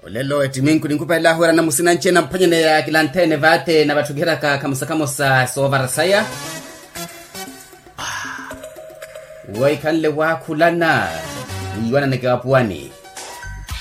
Lelo etiminku ninkupa ila huwara na musina nchena mpanyene ya kilantene vate na batugera kamusakamosa sovarasaya. Wai kanle wakulana. Iwana neke wapuani.